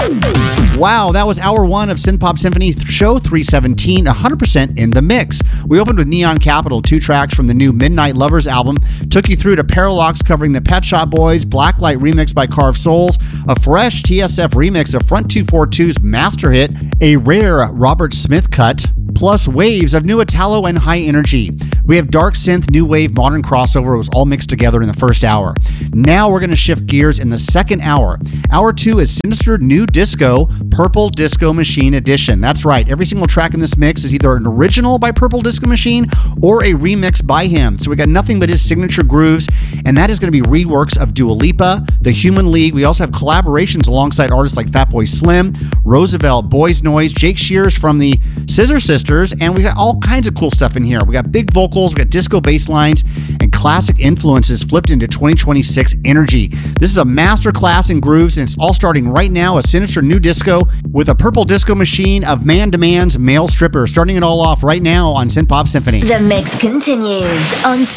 Wow, that was hour one of Synthpop Symphony Show 317, 100% in the mix. We opened with Neon Capital, 2 tracks from the new Midnight Lovers album, took you through to Parallax covering the Pet Shop Boys, Blacklight remix by Carved Souls, a fresh TSF remix of Front 242's master hit, a rare Robert Smith cut, plus waves of new Italo and high energy. We have dark synth, new wave, modern crossover. It was all mixed together in the first hour. Now we're going to shift gears in the second hour. Hour 2 is Sinister New Disco, Purple Disco Machine Edition. That's right. Every single track in this mix is either an original by Purple Disco Machine or a remix by him. So we got nothing but his signature grooves, and that is going to be reworks of Dua Lipa, The Human League. We also have collaborations alongside artists like Fatboy Slim, Roosevelt, Boys Noise, Jake Shears from the Scissor Sisters, and we got all kinds of cool stuff in here. We got big vocals, we got disco bass lines, and classic influences flipped into 2026 energy. This is a master class in grooves, and it's all starting right now. A Sinister New Disco with a Purple Disco Machine of Man Demands Male Stripper. Starting it all off right now on Synthpop Symphony. The mix continues on